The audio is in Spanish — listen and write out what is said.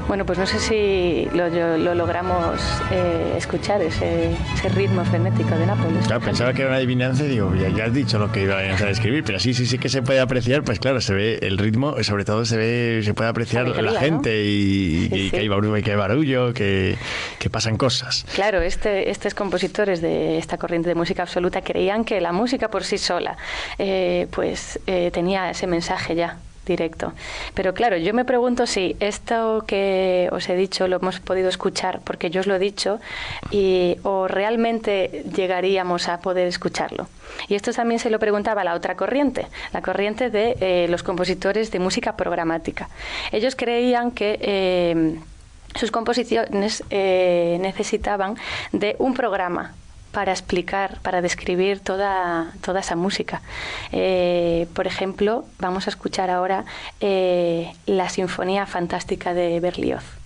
Bueno, pues no sé si lo logramos escuchar, ese ritmo frenético de Nápoles. Claro, pensaba que era una adivinanza y digo, ya has dicho lo que iba a describir, pero sí que se puede apreciar, pues claro, se ve el ritmo, sobre todo se puede apreciar alegría, la gente, ¿no? y que hay barullo, que pasan cosas. Claro, estos compositores de esta corriente de música absoluta creían que la música por sí sola tenía ese mensaje ya directo. Pero claro, yo me pregunto si esto que os he dicho lo hemos podido escuchar porque yo os lo he dicho o realmente llegaríamos a poder escucharlo. Y esto también se lo preguntaba la otra corriente, la corriente de los compositores de música programática. Ellos creían que sus composiciones necesitaban de un programa para explicar, para describir toda esa música. Por ejemplo, vamos a escuchar ahora la Sinfonía Fantástica de Berlioz.